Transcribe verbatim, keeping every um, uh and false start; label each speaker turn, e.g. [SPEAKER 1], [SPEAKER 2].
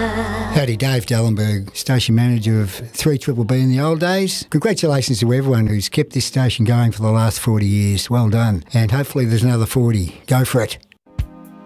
[SPEAKER 1] Howdy, Dave Dallenberg, station manager of three B B B in the old days. Congratulations to everyone who's kept this station going for the last forty years. Well done. And hopefully there's another forty. Go for it.